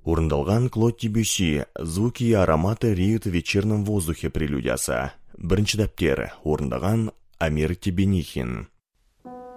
Орындалған Клод Дебюсси «Звуки и ароматы реют в вечернем воздухе» прелюдиясы. Бірінші дәптер. Орындаған Амир Тебенихин.